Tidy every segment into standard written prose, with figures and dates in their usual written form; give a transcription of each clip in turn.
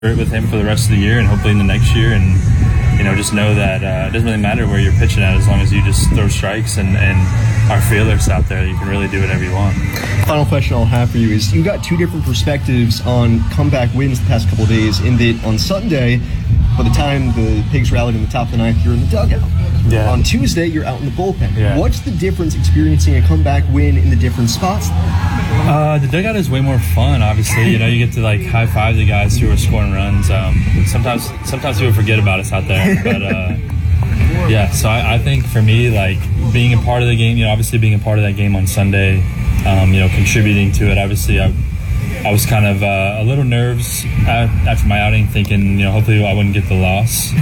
with him for the rest of the year and hopefully in the next year, and just know that it doesn't really matter where you're pitching at as long as you just throw strikes and are fearless out there. You can really do whatever you want. Final question I'll have for you is, you got two different perspectives on comeback wins the past couple of days, in that on Sunday, by the time the Pigs rallied in the top of the ninth, you're in the dugout. Yeah. On Tuesday, you're out in the bullpen. Yeah. What's the difference experiencing a comeback win in the different spots? The dugout is way more fun, obviously. You get to high-five the guys who are scoring runs. Sometimes people forget about us out there. But, so I think for me, being a part of the game, obviously being a part of that game on Sunday, contributing to it, obviously I was kind of a little nervous after my outing, thinking, hopefully I wouldn't get the loss.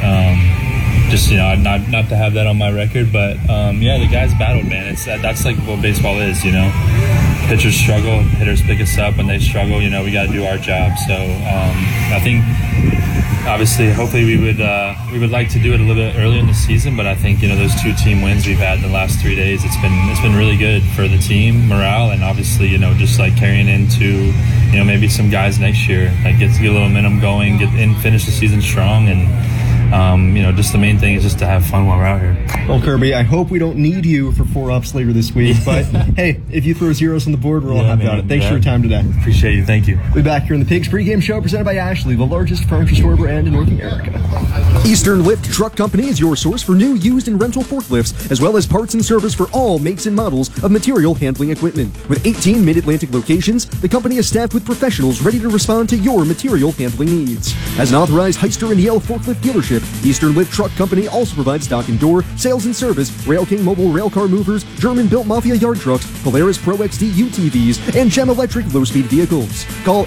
Not to have that on my record, but the guys battled, man. That's what baseball is, Pitchers struggle, hitters pick us up. When they struggle, we got to do our job. So I think, obviously, hopefully we would like to do it a little bit earlier in the season, but I think those two team wins we've had in the last 3 days, it's been really good for the team morale, and obviously just carrying into maybe some guys next year, get a little momentum going, finish the season strong, and just the main thing is just to have fun while we're out here. Well, Kirby, I hope we don't need you for 4 ups later this week, but hey, if you throw zeros on the board, we're all happy about it. Thanks for your time today. Appreciate you. Thank you. We'll be back here in the Pigs pregame show presented by Ashley, the largest furniture store brand in North America. Eastern Lift Truck Company is your source for new, used, and rental forklifts, as well as parts and service for all makes and models of material handling equipment. With 18 mid-Atlantic locations, the company is staffed with professionals ready to respond to your material handling needs. As an authorized Hyster and Yale forklift dealership, Eastern Lift Truck Company also provides dock and door, sales and service, Rail King mobile railcar movers, German-built Mafia yard trucks, Polaris Pro XD UTVs, and Gem Electric low-speed vehicles. Call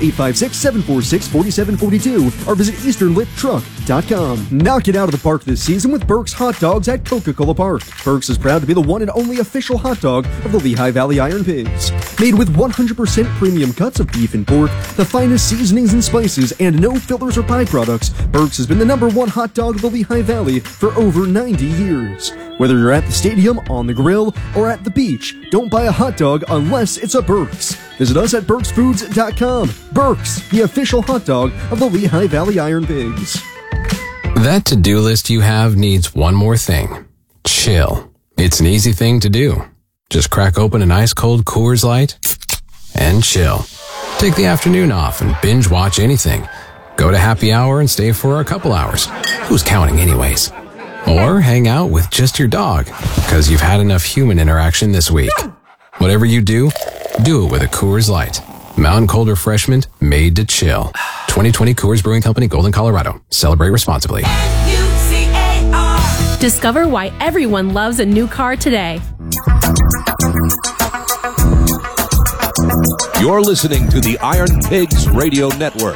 856-746-4742 or visit EasternLiftTruck.com. Knock it out of the park this season with Burke's Hot Dogs at Coca-Cola Park. Burke's is proud to be the one and only official hot dog of the Lehigh Valley Iron Pigs. Made with 100% premium cuts of beef and pork, the finest seasonings and spices, and no fillers or byproducts, Burke's has been the #1 hot dog of the Lehigh Valley for over 90 years. Whether you're at the stadium, on the grill, or at the beach, don't buy a hot dog unless it's a Burke's. Visit us at Burke'sFoods.com. Burke's, the official hot dog of the Lehigh Valley Iron Pigs. That to-do list you have needs one more thing. Chill. It's an easy thing to do. Just crack open an ice-cold Coors Light and chill. Take the afternoon off and binge watch anything. Go to happy hour and stay for a couple hours. Who's counting anyways? Or hang out with just your dog, because you've had enough human interaction this week. Whatever you do it with a Coors Light. Mountain Cold Refreshment made to chill. 2020 Coors Brewing Company, Golden, Colorado. Celebrate responsibly. Discover why everyone loves a new car today. You're listening to the Iron Pigs Radio Network.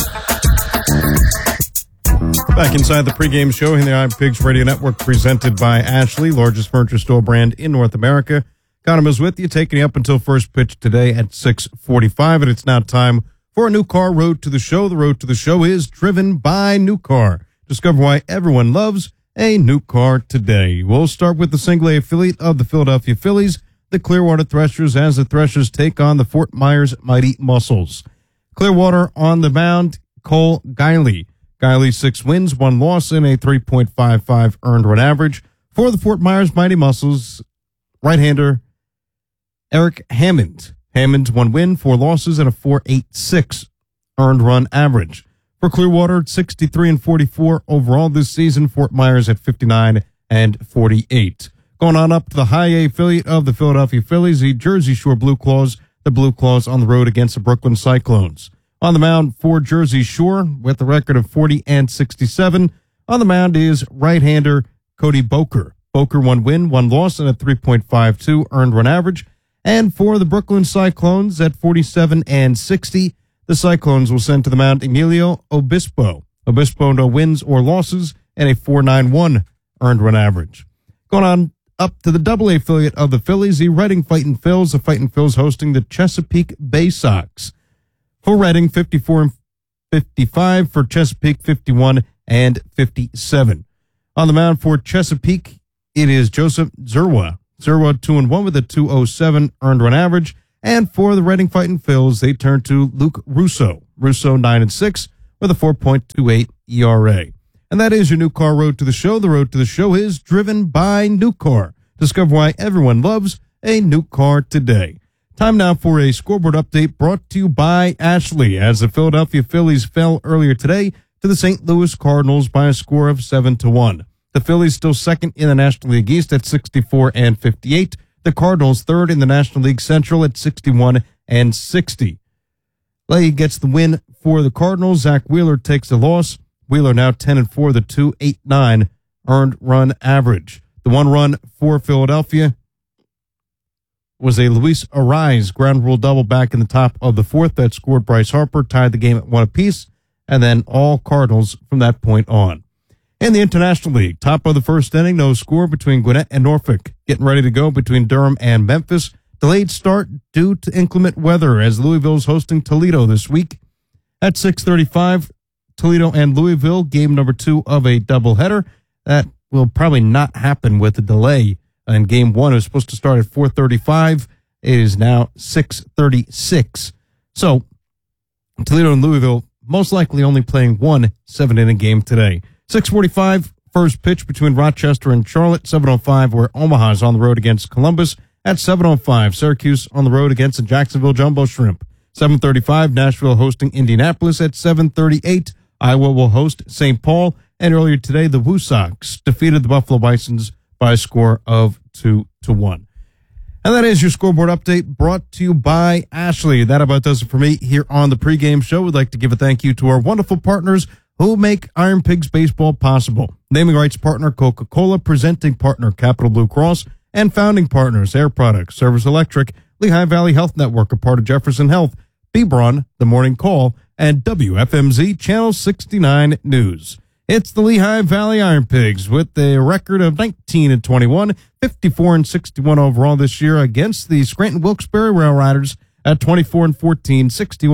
Back inside the pregame show in the Iron Pigs Radio Network, presented by Ashley, largest furniture store brand in North America. Conor is with you, taking you up until first pitch today at 6:45, and it's now time for a New Car Road to the Show. The road to the show is driven by New Car. Discover why everyone loves a new car today. We'll start with the single-A affiliate of the Philadelphia Phillies, the Clearwater Threshers, as the Threshers take on the Fort Myers Mighty Muscles. Clearwater on the mound, Cole Guiley. Guiley 6 wins, 1 loss, and a 3.55 earned run average. For the Fort Myers Mighty Muscles, right-hander Eric Hammond. Hammond 1 win, 4 losses, and a 4.86 earned run average. For Clearwater, 63-44 overall this season. Fort Myers at 59-48. Going on up to the high A affiliate of the Philadelphia Phillies, the Jersey Shore Blue Claws. The Blue Claws on the road against the Brooklyn Cyclones. On the mound for Jersey Shore with a record of 40-67. On the mound is right-hander Cody Boker. Boker 1 win, 1 loss, and a 3.52 earned run average. And for the Brooklyn Cyclones at 47-60, the Cyclones will send to the mound Emilio Obispo. Obispo no wins or losses and a 4.91 earned run average. Going on up to the Double-A affiliate of the Phillies, the Reading Fightin' Phils. The Fightin' Phils hosting the Chesapeake Bay Sox. For Reading, 54-55. For Chesapeake, 51-57. On the mound for Chesapeake, it is Joseph Zerwa. Zerwa 2-1 with a 2.07 earned run average. And for the Reading Fightin' Phils, they turn to Luke Russo. Russo 9-6 with a 4.28 ERA. And that is your New Car Road to the Show. The Road to the Show is driven by New Car. Discover why everyone loves a new car today. Time now for a scoreboard update brought to you by Ashley, as the Philadelphia Phillies fell earlier today to the St. Louis Cardinals by a score of 7-1. The Phillies still second in the National League East at 64 and 58. The Cardinals third in the National League Central at 61 and 60. Lay gets the win for the Cardinals. Zach Wheeler takes the loss. Wheeler now 10-4, the 2.89 earned run average. The one run for Philadelphia was a Luis Arraez ground rule double back in the top of the fourth that scored Bryce Harper, tied the game at 1 apiece, and then all Cardinals from that point on. In the International League, top of the first inning, no score between Gwinnett and Norfolk. Getting ready to go between Durham and Memphis. Delayed start due to inclement weather as Louisville's hosting Toledo this week. At 6:35, Toledo and Louisville, game number 2 of a doubleheader. That will probably not happen with the delay. And game 1 is supposed to start at 4:35. It is now 6:36. So Toledo and Louisville most likely only playing one 7-inning game today. 6:45, first pitch between Rochester and Charlotte. 7:05, where Omaha is on the road against Columbus. At 7:05, Syracuse on the road against the Jacksonville Jumbo Shrimp. 7:35, Nashville hosting Indianapolis. At 7:38, Iowa will host St. Paul. And earlier today, the Woo Sox defeated the Buffalo Bisons by a score of 2-1. And that is your scoreboard update brought to you by Ashley. That about does it for me here on the pregame show. We'd like to give a thank you to our wonderful partners who make Iron Pigs baseball possible. Naming rights partner Coca-Cola, presenting partner Capital Blue Cross, and founding partners Air Products, Service Electric, Lehigh Valley Health Network, a part of Jefferson Health, Bebron, The Morning Call, and WFMZ Channel 69 News. It's the Lehigh Valley Iron Pigs with a record of 19-21, 54-61 overall this year against the Scranton Wilkes-Barre Rail Riders at 24-14,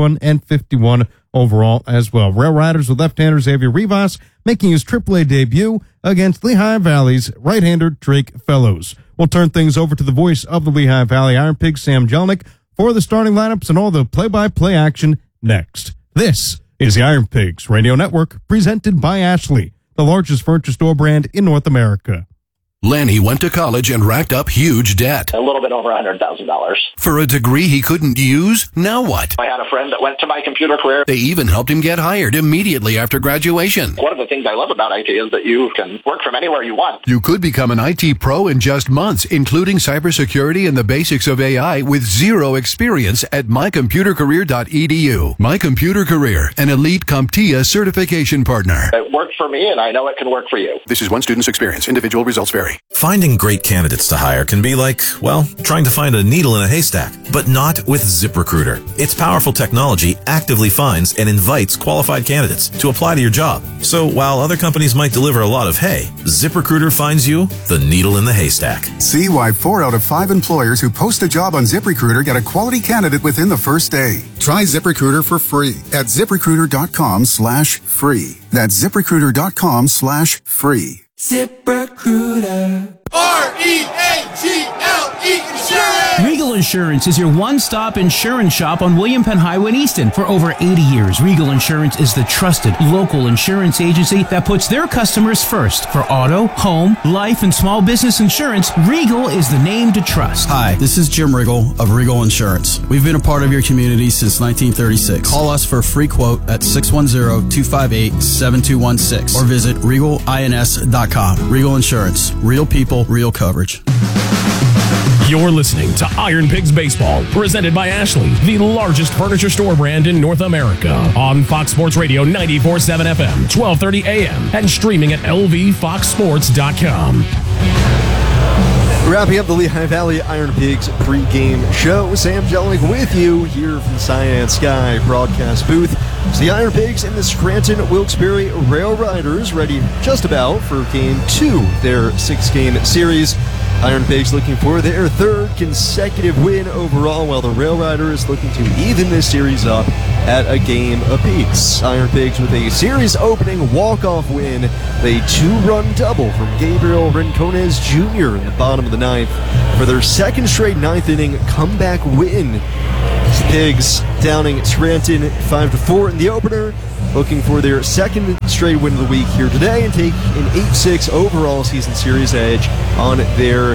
61-51 overall as well. Rail Riders with left-hander Xavier Rivas making his AAA debut against Lehigh Valley's right-hander Drake Fellows. We'll turn things over to the voice of the Lehigh Valley Iron Pigs, Sam Jelinek, for the starting lineups and all the play-by-play action next. This is the Iron Pigs Radio Network, presented by Ashley, the largest furniture store brand in North America. Lanny went to college and racked up huge debt. A little bit over $100,000. For a degree he couldn't use? Now what? I had a friend that went to My Computer Career. They even helped him get hired immediately after graduation. One of the things I love about IT is that you can work from anywhere you want. You could become an IT pro in just months, including cybersecurity and the basics of AI with zero experience at mycomputercareer.edu. My Computer Career, an elite CompTIA certification partner. It worked for me, and I know it can work for you. This is one student's experience. Individual results vary. Finding great candidates to hire can be like, well, trying to find a needle in a haystack, but not with ZipRecruiter. Its powerful technology actively finds and invites qualified candidates to apply to your job. So while other companies might deliver a lot of hay, ZipRecruiter finds you the needle in the haystack. See why 4 out of 5 employers who post a job on ZipRecruiter get a quality candidate within the first day. Try ZipRecruiter for free at ZipRecruiter.com/free. That's ZipRecruiter.com/free. ZipRecruiter. REAGLE Insurance. Regal Insurance is your one-stop insurance shop on William Penn Highway in Easton. For over 80 years, Regal Insurance is the trusted local insurance agency that puts their customers first. For auto, home, life, and small business insurance, Regal is the name to trust. Hi, this is Jim Riggle of Regal Insurance. We've been a part of your community since 1936. Call us for a free quote at 610-258-7216 or visit regalins.com. Regal Insurance. Real people, real coverage. You're listening to Iron Pigs Baseball, presented by Ashley, the largest furniture store brand in North America. On Fox Sports Radio 94.7 FM, 1230 AM, and streaming at lvfoxsports.com. Wrapping up the Lehigh Valley Iron Pigs pregame show, Sam Jelinek with you here from the Cyan Sky broadcast booth. It's the Iron Pigs and the Scranton Wilkes-Barre Rail Riders ready just about for Game 2, their 6-game series. Iron Pigs looking for their 3rd consecutive win overall, while the Rail Riders looking to even this series up at a game apiece. Iron Pigs with a series-opening walk-off win, a 2-run double from Gabriel Rincones Jr. in the bottom of the 9th for their 2nd straight 9th-inning comeback win. Pigs downing Scranton 5-4 in the opener, looking for their second straight win of the week here today and take an 8-6 overall season series edge on their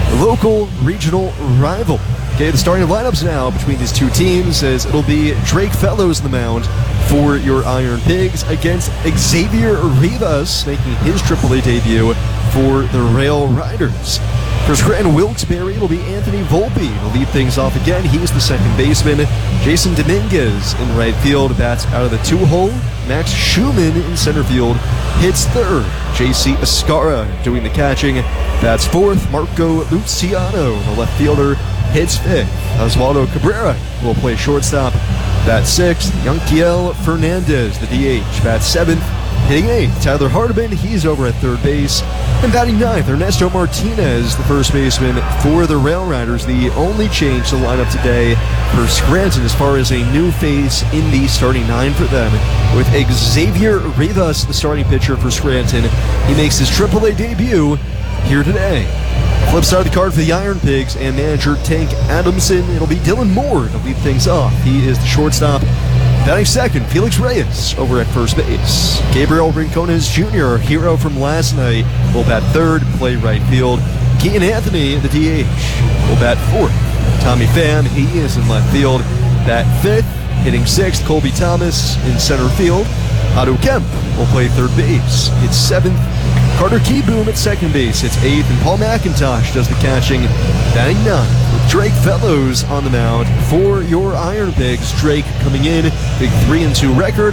local regional rival. Okay, the starting lineups now between these two teams as it'll be Drake Fellows in the mound for your Iron Pigs against Xavier Rivas making his AAA debut for the Rail Riders. For Scranton Wilkes-Barre, it'll be Anthony Volpe to lead things off again. He's the second baseman. Jason Dominguez in right field bats out of the 2-hole. Max Schumann in center field hits third. JC Escara doing the catching. Bats fourth. Marco Luciano, the left fielder, hits fifth. Oswaldo Cabrera will play shortstop. Bats sixth. Yanquiel Fernandez, the DH, bats seventh. Hitting eighth, Tyler Hardiman, he's over at third base. And batting ninth, Ernesto Martinez, the first baseman for the Rail Riders. The only change to the lineup today for Scranton as far as a new face in the starting nine for them. With Xavier Rivas, the starting pitcher for Scranton. He makes his AAA debut here today. Flip side of the card for the Iron Pigs and manager Tank Adamson. It'll be Dylan Moore to lead things off. He is the shortstop. Batting second, Felix Reyes over at first base. Gabriel Rincones Jr., hero from last night, will bat third, play right field. Keaton Anthony, the DH, will bat fourth. Tommy Pham, he is in left field, bat fifth. Hitting sixth, Colby Thomas in center field. Adu Kemp will play third base. It's seventh. Carter Keyboom at second base. It's eighth, and Paul McIntosh does the catching. Batting ninth. Drake Fellows on the mound for your Iron Pigs. Drake coming in, big 3-2 record,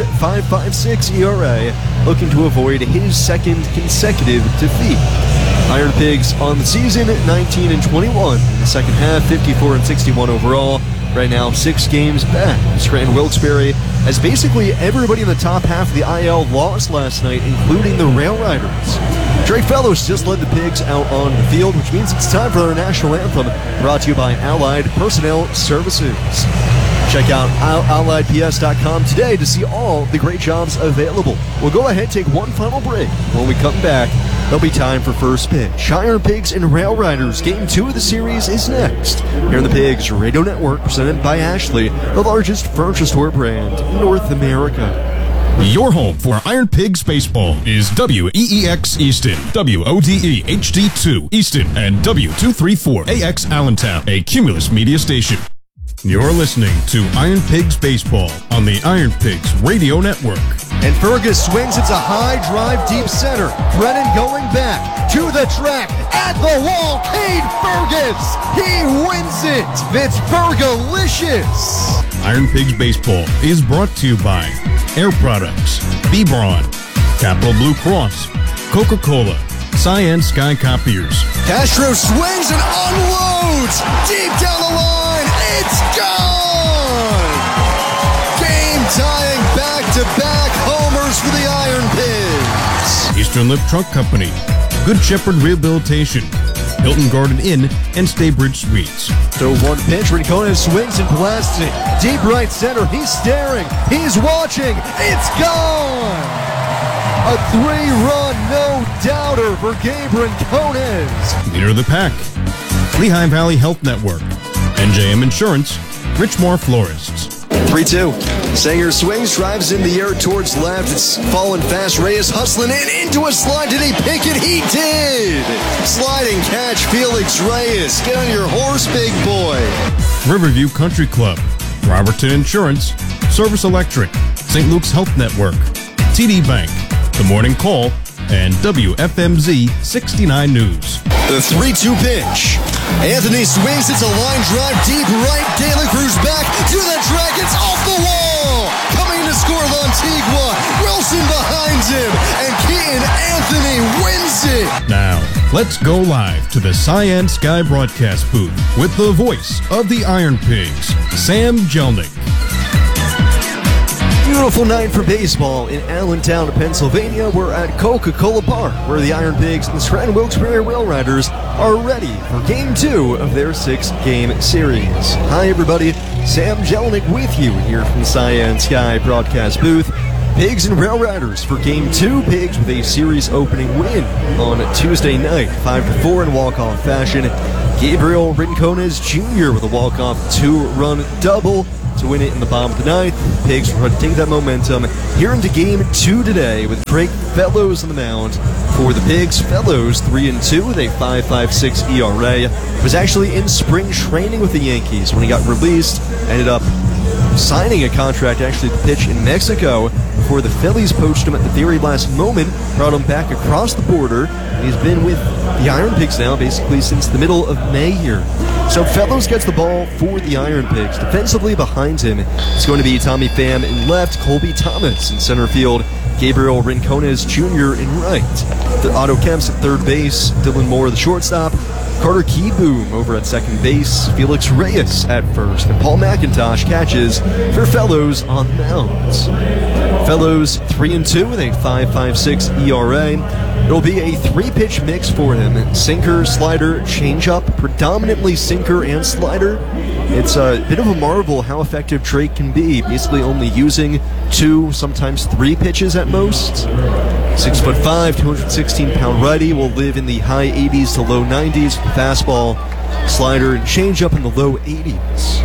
5.56 ERA, looking to avoid his second consecutive defeat. Iron Pigs on the season, 19-21. In the second half, 54-61 overall. Right now, 6 games back. Scranton Wilkes-Barre, as basically everybody in the top half of the IL lost last night, including the Rail Riders. Drake Fellows just led the Pigs out on the field, which means it's time for our national anthem, brought to you by Allied Personnel Services. Check out AlliedPS.com today to see all the great jobs available. We'll go ahead and take one final break. When we come back, there'll be time for first pitch. Iron Pigs and Rail Riders, game 2 of the series is next. Here on the Pigs Radio Network, presented by Ashley, the largest furniture store brand in North America. Your home for Iron Pigs baseball is WEEX Easton, WODE HD2 Easton, and W234AX Allentown, a Cumulus media station. You're listening to Iron Pigs baseball on the Iron Pigs Radio Network. And Fergus swings. It's a high drive deep center. Brennan going back to the track at the wall. Cade Fergus. He wins it. It's Fergalicious. Iron Pigs baseball is brought to you by Air Products, B-Braun, Capital Blue Cross, Coca-Cola, Cyan Sky Copiers. Castro swings and unloads deep down the line. It's gone. Game tying back-to-back homers for the Iron Pigs. Eastern Lip Truck Company, Good Shepherd Rehabilitation, Hilton Garden Inn, and Staybridge Suites. So one pitch, Rincones swings and blasts it. Deep right center, he's staring, he's watching, it's gone! A 3-run no-doubter for Gabe Rincones. Leader of the pack, Lehigh Valley Health Network, NJM Insurance, Richmore Florists. 3-2. Sanger swings, drives in the air towards left. It's falling fast. Reyes hustling in into a slide. Did he pick it? He did! Sliding catch, Felix Reyes. Get on your horse, big boy. Riverview Country Club, Robertson Insurance, Service Electric, St. Luke's Health Network, TD Bank, The Morning Call, and WFMZ 69 News. The 3-2 pitch. Anthony swings. It's a line drive deep right. De La Cruz back to the track. It's off the wall. Coming to score Lantigua. Wilson behind him. And Keaton Anthony wins it. Now, let's go live to the Cyan Sky broadcast booth with the voice of the Iron Pigs, Sam Jelnick. Beautiful night for baseball in Allentown, Pennsylvania. We're at Coca-Cola Park, where the Iron Pigs and the Scranton Wilkes-Barre Rail Riders are ready for Game 2 of their 6-game series. Hi, everybody. Sam Jelnick with you here from the Cyan Sky broadcast booth. Pigs and Rail Riders for Game 2. Pigs with a series opening win on Tuesday night, 5-4 in walk-off fashion. Gabriel Rincones Jr. with a walk-off 2-run double. to win it in the bottom of the ninth. Pigs will try to take that momentum here into Game 2 today with Drake Fellows on the mound for the Pigs. Fellows 3-2 with a 5.56 ERA. Was actually in spring training with the Yankees when he got released. Ended up signing a contract actually to pitch in Mexico before the Phillies poached him at the very last moment, brought him back across the border. He's been with the Iron Pigs now basically since the middle of May here. So Fellows gets the ball for the Iron Pigs. Defensively behind him, it's going to be Tommy Pham in left, Colby Thomas in center field, Gabriel Rincones Jr. in right. The Otto Kemps at third base, Dylan Moore the shortstop, Carter Keyboom over at second base, Felix Reyes at first, and Paul McIntosh catches for Fellows on the mound. Fellows 3-2 with a 5.56 ERA. It'll be a three-pitch mix for him. Sinker, slider, changeup, predominantly sinker and slider. It's a bit of a marvel how effective Drake can be, basically only using 2, sometimes 3 pitches at most. 6'5", 216-pound righty will live in the high 80s to low 90s with the fastball, slider, and changeup in the low 80s.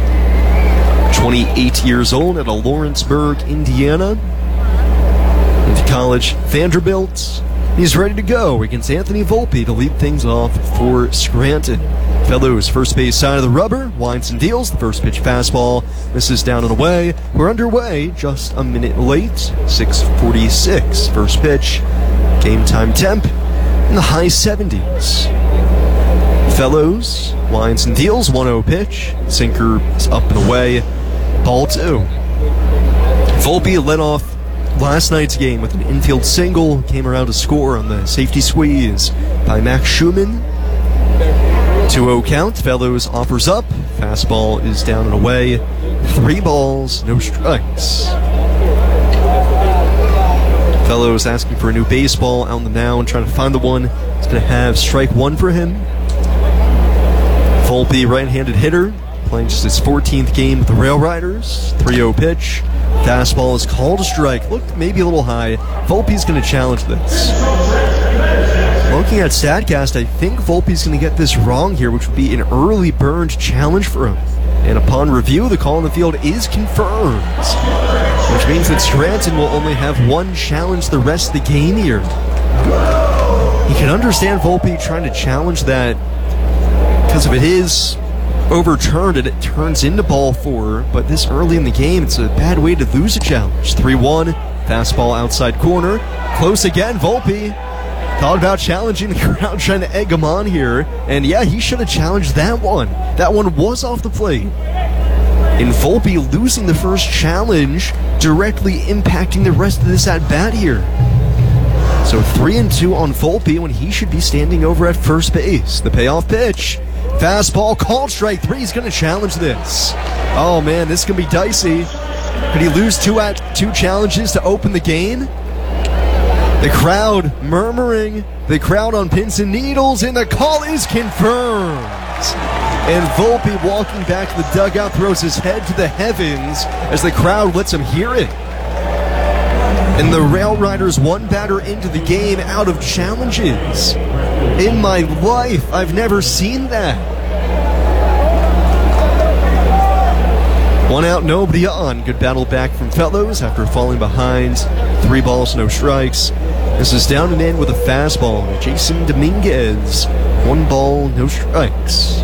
28 years old out of Lawrenceburg, Indiana. Went to college, Vanderbilt. He's ready to go against Anthony Volpe to lead things off for Scranton. Fellows first base side of the rubber, winds and deals. The first pitch fastball misses down and away. We're underway just a minute late. 6:46 first pitch. Game time temp in the high 70s. Fellows winds and deals. 1-0 pitch. Sinker is up and away. Ball 2. Volpe led off last night's game with an infield single, came around to score on the safety squeeze by Max Schumann. 2-0 count, Fellows offers up, fastball is down and away, 3 balls, no strikes. Fellows asking for a new baseball out on the mound, trying to find the one that's going to have strike 1 for him. Volpe, right-handed hitter, playing just his 14th game with the Rail Riders. 3-0 pitch. Fastball is called a strike. Looked maybe a little high. Volpe's going to challenge this. Looking at StatCast, I think Volpe's going to get this wrong here, which would be an early burned challenge for him. And upon review, the call in the field is confirmed, which means that Scranton will only have 1 challenge the rest of the game here. You can understand Volpe trying to challenge that, because if it is overturned and it turns into ball 4, but this early in the game, it's a bad way to lose a challenge. 3-1, fastball outside corner, close again. Volpe thought about challenging the crowd, trying to egg him on here, and yeah, he should have challenged that one. That one was off the plate. And Volpe losing the first challenge, directly impacting the rest of this at-bat here. So 3-2 on Volpe when he should be standing over at first base. The payoff pitch. Fastball, called strike 3. He's going to challenge this. Oh man, this is going to be dicey. Could he lose 2 challenges to open the game? The crowd murmuring. The crowd on pins and needles, and the call is confirmed. And Volpe, walking back to the dugout, throws his head to the heavens as the crowd lets him hear it. And the Rail Riders 1 batter into the game out of challenges. In my life, I've never seen that. 1 out, nobody on. Good battle back from Fellows after falling behind. 3 balls, no strikes. This is down and in with a fastball. Jason Dominguez. 1 ball, no strikes.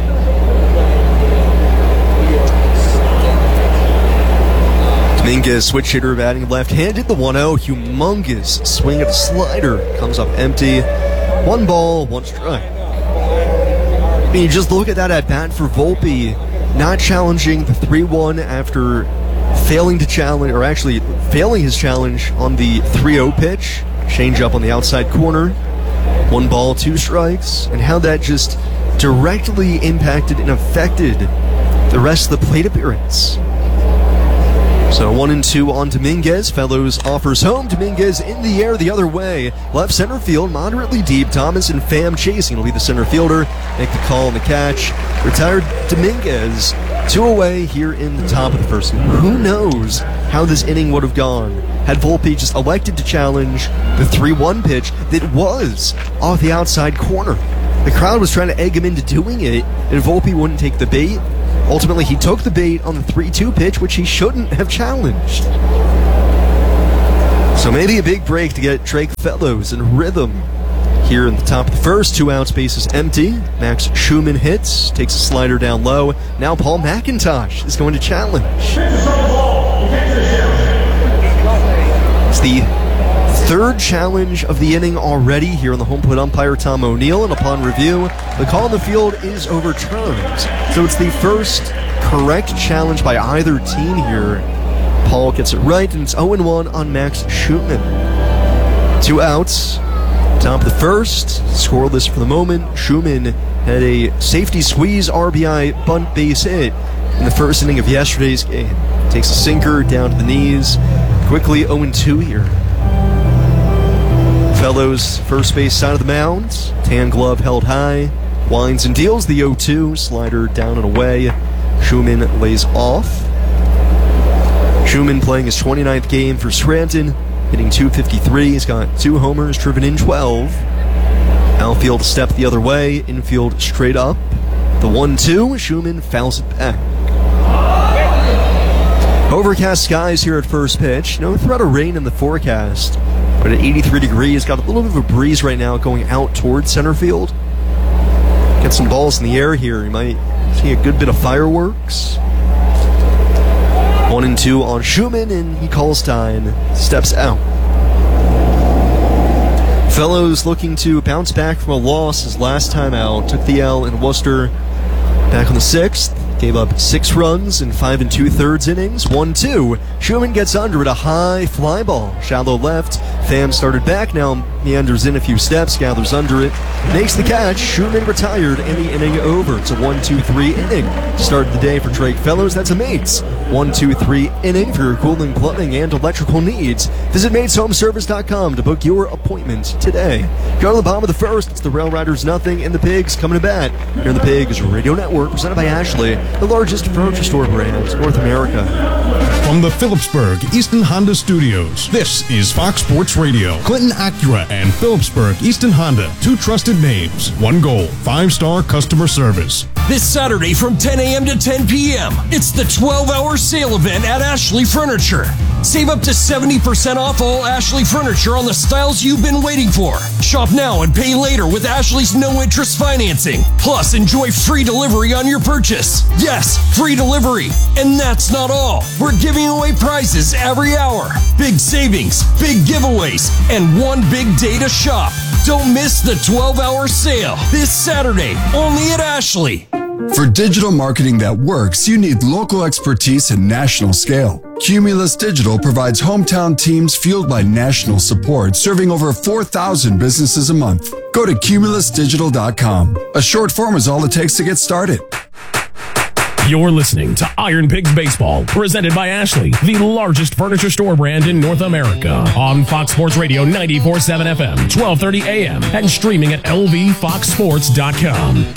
Dominguez, switch hitter, batting left-handed. The 1-0, humongous swing of a slider. Comes up empty. 1 ball, 1 strike. I mean, you just look at that at-bat for Volpe. Not challenging the 3-1 after failing to challenge, or actually failing his challenge on the 3-0 pitch. Change up on the outside corner. 1 ball, 2 strikes. And how that just directly impacted and affected the rest of the plate appearance. So 1-2 on Dominguez. Fellows offers home. Dominguez in the air the other way. Left center field, moderately deep. Thomas and Pham chasing. Will be the center fielder. Make the call and the catch. Retired Dominguez. 2 away here in the top of the first. Who knows how this inning would have gone had Volpe just elected to challenge the 3-1 pitch that was off the outside corner. The crowd was trying to egg him into doing it, and Volpe wouldn't take the bait. Ultimately, he took the bait on the 3-2 pitch, which he shouldn't have challenged. So maybe a big break to get Drake Fellows in rhythm. Here in the top of the first, 2 outs, bases empty. Max Schumann hits, takes a slider down low. Now Paul McIntosh is going to challenge. It's the third challenge of the inning already here on the home plate umpire Tom O'Neill, and upon review, the call in the field is overturned. So it's the first correct challenge by either team here. Paul gets it right, and it's 0-1 on Max Schumann. 2 outs, top of the first, scoreless for the moment. Schumann had a safety squeeze RBI bunt base hit in the first inning of yesterday's game. Takes a sinker down to the knees. Quickly 0-2 here. Fellows, first base side of the mound. Tan glove held high. Winds and deals the 0-2. Slider down and away. Schumann lays off. Schumann playing his 29th game for Scranton. Hitting .253. He's got 2 homers, driven in 12. Outfield step the other way. Infield straight up. The 1-2. Schumann fouls it back. Overcast skies here at first pitch. No threat of rain in the forecast. But at 83 degrees, got a little bit of a breeze right now going out towards center field. Get some balls in the air here. You might see a good bit of fireworks. 1-2 on Schumann, and he calls time, steps out. Fellows looking to bounce back from a loss his last time out. Took the L in Worcester back on the 6th. Gave up 6 runs in 5 2/3 innings. 1-2. Schumann gets under it, a high fly ball. Shallow left. Pham started back, now meanders in a few steps, gathers under it, makes the catch. Schumann retired and the inning over. It's a 1-2-3 inning. Start of the day for Drake Fellows. That's a Mates 1-2-3 inning for your cooling, plumbing, and electrical needs. Visit MatesHomeservice.com to book your appointment today. Go to the bottom of the first. It's the Rail Riders nothing and the Pigs coming to bat. Here on the Pigs Radio Network, presented by Ashley, the largest furniture store brand in North America. From the Phillipsburg Easton Honda Studios, this is Fox Sports Radio. Clinton Acura and Phillipsburg Easton Honda, 2 trusted names, 1 goal, 5-star customer service. This Saturday from 10 a.m. to 10 p.m., it's the 12-hour sale event at Ashley Furniture. Save up to 70% off all Ashley Furniture on the styles you've been waiting for. Shop now and pay later with Ashley's no-interest financing. Plus, enjoy free delivery on your purchase. Yes, free delivery. And that's not all. We're giving away prizes every hour. Big savings, big giveaways, and one big day to shop. Don't miss the 12-hour sale this Saturday, only at Ashley. For digital marketing that works, you need local expertise and national scale. Cumulus Digital provides hometown teams fueled by national support, serving over 4,000 businesses a month. Go to cumulusdigital.com. A short form is all it takes to get started. You're listening to Iron Pigs Baseball, presented by Ashley, the largest furniture store brand in North America, on Fox Sports Radio 94.7 FM, 1230 AM, and streaming at lvfoxsports.com.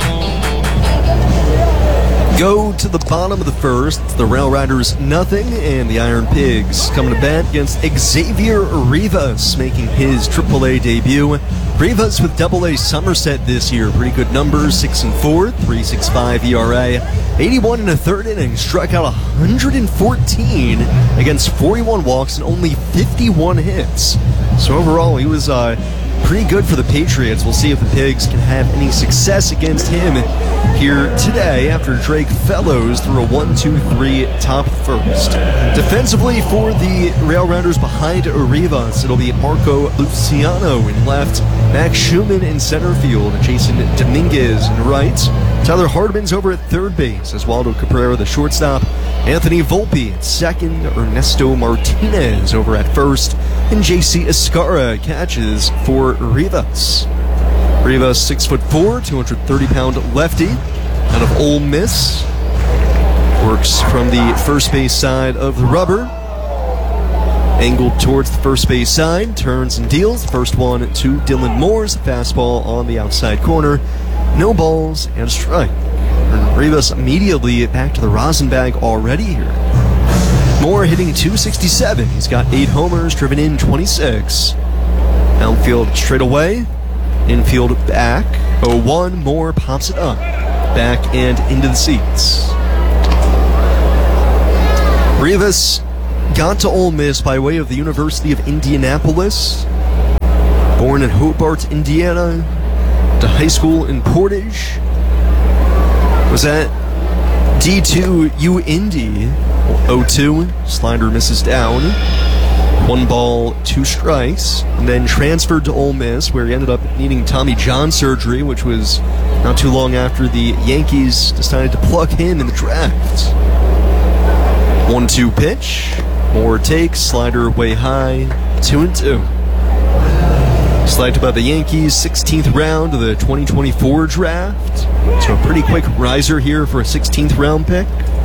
Go to the bottom of the first. It's the Rail Riders nothing, and the Iron Pigs coming to bat against Xavier Rivas, making his AAA debut. Rivas with AA Somerset this year. Pretty good numbers, 6-4, 3.65 ERA, 81 in a third inning, struck out 114 against 41 walks and only 51 hits. So overall, he was pretty good for the Patriots. We'll see if the Pigs can have any success against him here today after Drake Fellows threw a 1-2-3 top first. Defensively for the Rail Rounders behind Rivas, it'll be Marco Luciano in left, Max Schumann in center field, Jason Dominguez in right, Tyler Hardman's over at third base, Oswaldo Cabrera the shortstop, Anthony Volpe at second, Ernesto Martinez over at first, and JC Escarra catches for Rivas. Rivas, 6'4", 230-pound lefty out of Ole Miss. Works from the first base side of the rubber. Angled towards the first base side, turns and deals. First one to Dylan Moore's fastball on the outside corner. No balls and a strike. And Rivas immediately back to the rosin bag already here. Moore hitting .267. He's got 8 homers, driven in 26. Outfield straight away. Infield back. 0-1. Moore pops it up. Back and into the seats. Rivas got to Ole Miss by way of the University of Indianapolis. Born in Hobart, Indiana, to high school in Portage. Was at D2 U Indy, 0-2. Slider misses down. 1 ball, 2 strikes. And then transferred to Ole Miss, where he ended up needing Tommy John surgery, which was not too long after the Yankees decided to plug him in the draft. 1-2 pitch. Moore takes, slider way high, 2-2. Selected by the Yankees, 16th round of the 2024 draft. So a pretty quick riser here for a 16th round pick.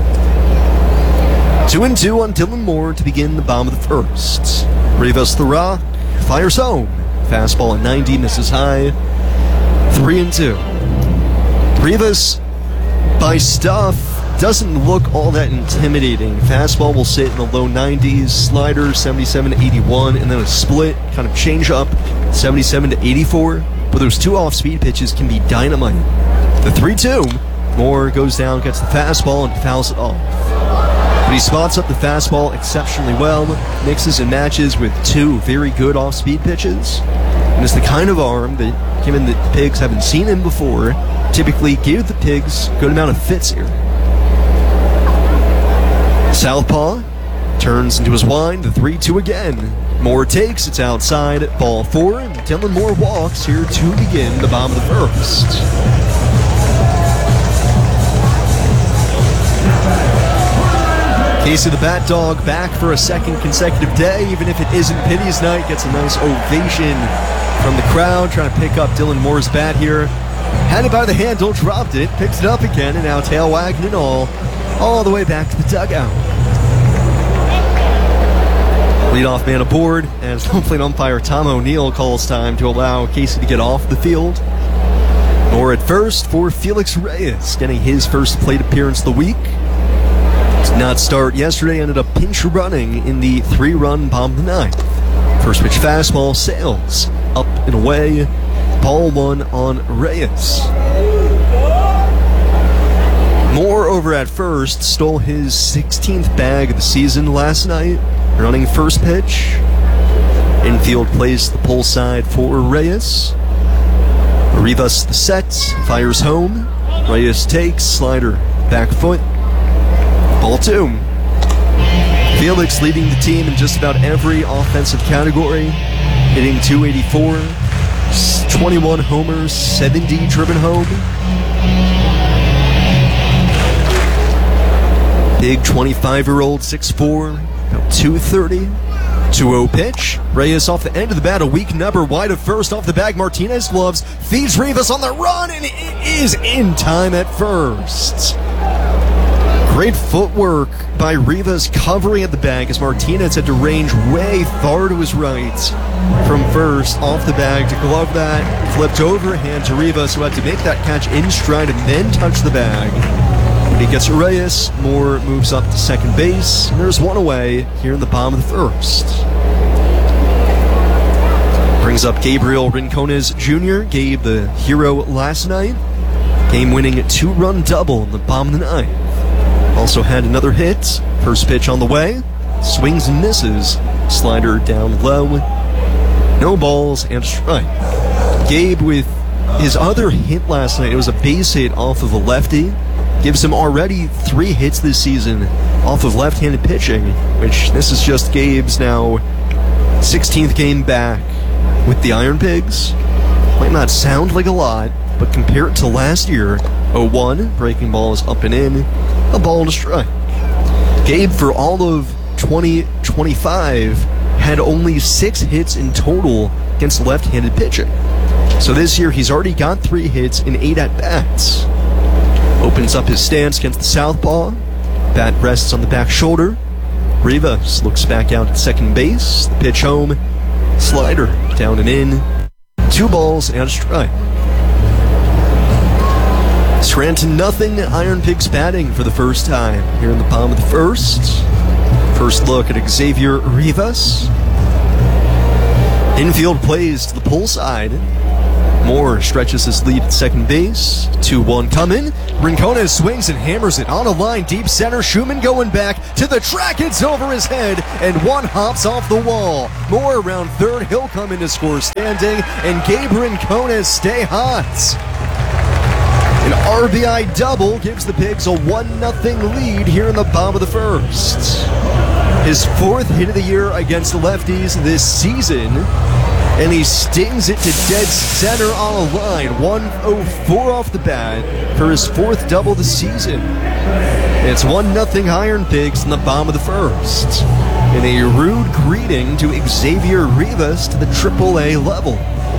2-2 on Dylan Moore to begin the bottom of the first. Rivas the Rock fires home. Fastball at 90, misses high. 3-2. Rivas, by stuff, doesn't look all that intimidating. Fastball will sit in the low 90s, slider 77-81, and then a split, kind of change up, 77-84. But those 2 off-speed pitches can be dynamite. The 3-2, Moore goes down, gets the fastball, and fouls it off. But he spots up the fastball exceptionally well, mixes and matches with 2 very good off-speed pitches, and it's the kind of arm that, given that the Pigs haven't seen him before, typically gave the Pigs a good amount of fits here. Southpaw turns into his wind, the 3-2 again. Moore takes, it's outside, ball 4, and Dylan Moore walks here to begin the bottom of the first. Casey the Bat Dog back for a second consecutive day, even if it isn't Pity's night, gets a nice ovation from the crowd, trying to pick up Dylan Moore's bat here. Had it by the handle, dropped it, picks it up again, and now tail wagging and all the way back to the dugout. Leadoff man aboard as home plate umpire Tom O'Neill calls time to allow Casey to get off the field. Moore at first for Felix Reyes, getting his first plate appearance of the week. Did not start yesterday, ended up pinch running in the 3-run bottom of the 9th. First pitch fastball sails up and away. Ball 1 on Reyes. Moore over at first stole his 16th bag of the season last night, running first pitch. Infield plays the pull side for Reyes. Rivas the set, fires home. Reyes takes, slider, back foot. Ball 2. Felix leading the team in just about every offensive category, hitting .284, 21 homers, 70 driven home. Big 25-year-old, 6'4", about 230. 2-0 pitch. Reyes off the end of the bat, a weak number wide of first off the bag. Martinez gloves, feeds Rivas on the run, and it is in time at first. Great footwork by Rivas covering at the bag as Martinez had to range way far to his right from first off the bag to glove that. Flipped overhand to Rivas, who had to make that catch in stride and then touch the bag. He gets Reyes. Moore moves up to second base. And there's one away here in the bottom of the first. Brings up Gabriel Rincones Jr. Gabe, the hero last night. Game-winning 2-run double in the bottom of the 9th. Also had another hit. First pitch on the way. Swings and misses. Slider down low. No balls and a strike. Gabe with his other hit last night. It was a base hit off of a lefty. Gives him already 3 hits this season off of left-handed pitching, which this is just Gabe's now 16th game back with the Iron Pigs. Might not sound like a lot, but compared to last year, 0-1, breaking ball is up and in, a ball to strike. Gabe, for all of 2025, had only 6 hits in total against left-handed pitching. So this year, he's already got 3 hits in 8 at-bats. Opens up his stance against the southpaw. Bat rests on the back shoulder. Rivas looks back out at second base. The pitch home. Slider down and in. 2 balls and a strike. Scranton nothing. Iron Pigs batting for the first time here in the bottom of the first. First look at Xavier Rivas. Infield plays to the pull side. Moore stretches his lead at second base. 2-1 coming. Rincones swings and hammers it on a line deep center. Schumann going back to the track. It's over his head, and one hops off the wall. Moore around third. He'll come in to score standing, and Gabe Rincones stay hot. An RBI double gives the Pigs a 1-0 lead here in the bottom of the first. His 4th hit of the year against the lefties this season, and he stings it to dead center on a line. 104 off the bat for his 4th double this season. It's 1-0 Iron Pigs in the bottom of the first. And a rude greeting to Xavier Rivas to the AAA level.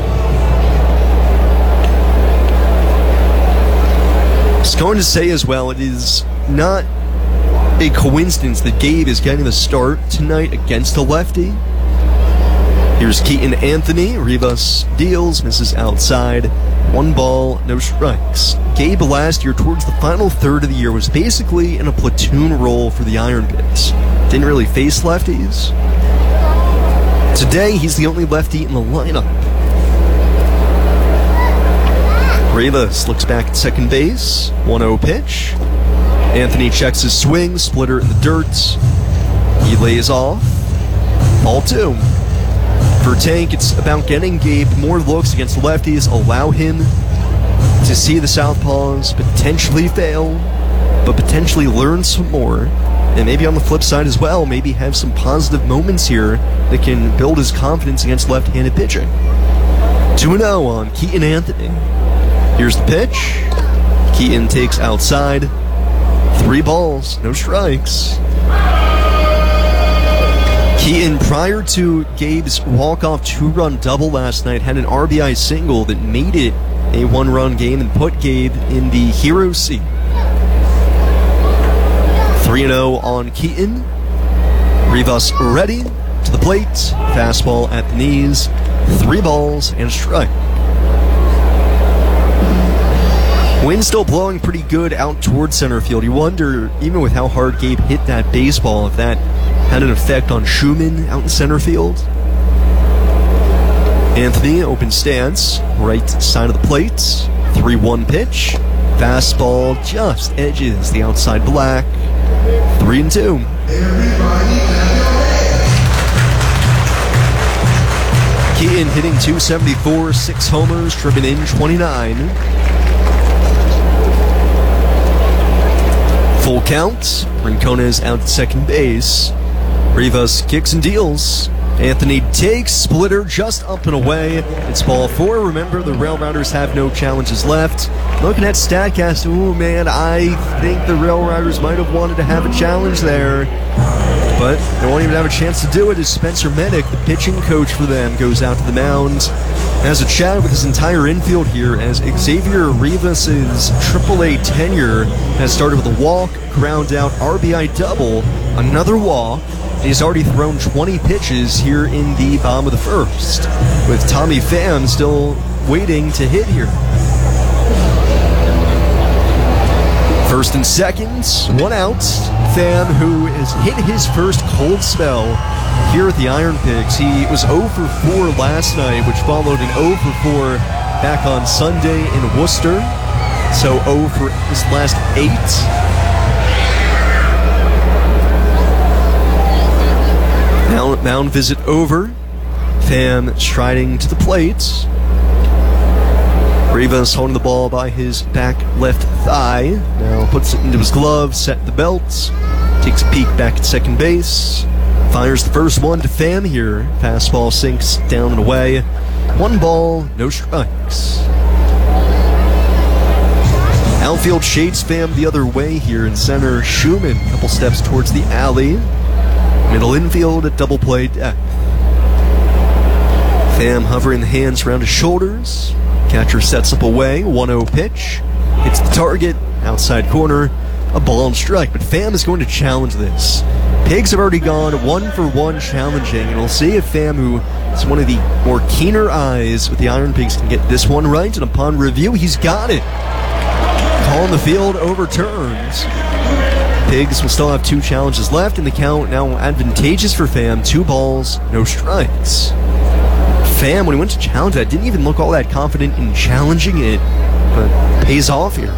I was going to say as well, it is not a coincidence that Gabe is getting the start tonight against a lefty. Here's Keaton Anthony. Rivas deals, misses outside. 1 ball, no strikes. Gabe last year, towards the final third of the year, was basically in a platoon role for the Iron Pigs. Didn't really face lefties. Today, he's the only lefty in the lineup. Rivas looks back at second base. 1-0 pitch. Anthony checks his swing, splitter in the dirt. He lays off. Ball 2. For Tank, it's about getting Gabe more looks against lefties, allow him to see the southpaws potentially fail, but potentially learn some more. And maybe on the flip side as well, maybe have some positive moments here that can build his confidence against left-handed pitching. 2-0 on Keaton Anthony. Here's the pitch. Keaton takes outside. 3 balls, no strikes. Keaton, prior to Gabe's walk-off 2-run double last night, had an RBI single that made it a 1-run game and put Gabe in the hero seat. 3-0 on Keaton. Rivas ready to the plate. Fastball at the knees. 3 balls and a strike. Wind still blowing pretty good out towards center field. You wonder, even with how hard Gabe hit that baseball, if that had an effect on Schumann out in center field. Anthony, open stance, right side of the plate. 3-1 pitch. Fastball just edges the outside black. 3-2. Keaton hitting .274, 6 homers, driven in 29. Full count. Rincones out at second base. Rivas kicks and deals. Anthony takes, splitter just up and away. It's ball 4. Remember, the Rail Riders have no challenges left. Looking at StatCast, ooh man, I think the Rail Riders might have wanted to have a challenge there. But they won't even have a chance to do it as Spencer Medic, the pitching coach for them, goes out to the mound. Has a chat with his entire infield here as Xavier Rivas' AAA tenure has started with a walk, ground out, RBI double, another walk. He's already thrown 20 pitches here in the bottom of the first, with Tommy Pham still waiting to hit here. First and second, 1 out. Pham, who has hit his first cold spell here at the Iron Pigs. He was 0 for 4 last night, which followed an 0 for 4 back on Sunday in Worcester. So 0 for his last 8. Mound visit over. Pham striding to the plate. Rivas holding the ball by his back left thigh. Now puts it into his glove, set the belt. Takes a peek back at second base. Fires the first one to Pham here. Fastball sinks down and away. 1 ball, no strikes. Outfield shades Pham the other way here in center. Schumann a couple steps towards the alley. Middle infield at double play depth. Pham hovering the hands around his shoulders. Catcher sets up away. 1-0 pitch. Hits the target. Outside corner. A ball and strike. But Pham is going to challenge this. Pigs have already gone 1 for 1 challenging. And we'll see if Pham, who is one of the more keener eyes with the Iron Pigs, can get this one right. And upon review, he's got it. Call in the field overturned. Pigs will still have 2 challenges left, and the count now advantageous for Pham. 2 balls, no strikes. Pham, when he went to challenge that, didn't even look all that confident in challenging it, but pays off here.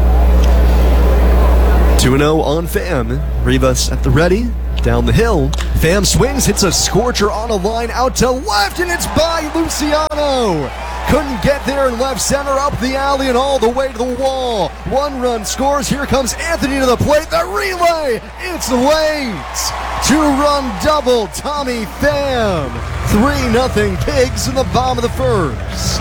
2-0 on Pham. Rivas at the ready. Down the hill. Pham swings, hits a scorcher on a line out to left, and it's by Luciano. Couldn't get there in left center, up the alley and all the way to the wall. 1 run scores. Here comes Anthony to the plate. The relay. It's late. 2-run double. Tommy Pham. 3-0 Pigs in the bottom of the first.